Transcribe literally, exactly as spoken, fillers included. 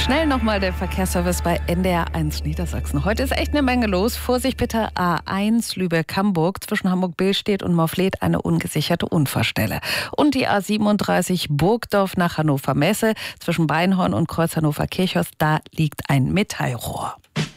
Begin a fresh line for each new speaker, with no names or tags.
Schnell nochmal der Verkehrsservice bei N D R eins Niedersachsen. Heute ist echt eine Menge los. Vorsicht bitte, A eins Lübeck-Hamburg. Zwischen Hamburg-Billstedt und Morfleet eine ungesicherte Unfallstelle. Und die A siebenunddreißig Burgdorf nach Hannover-Messe. Zwischen Beinhorn und Kreuz Hannover-Kirchhorst, da liegt ein Metallrohr.